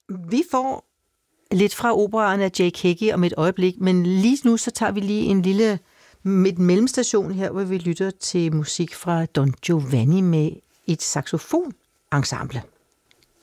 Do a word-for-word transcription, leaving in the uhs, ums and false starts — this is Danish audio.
Vi får lidt fra operaen af Jake Hickey om et øjeblik, men lige nu så tager vi lige en lille et mellemstation her, hvor vi lytter til musik fra Don Giovanni med et saxofon-ensemble.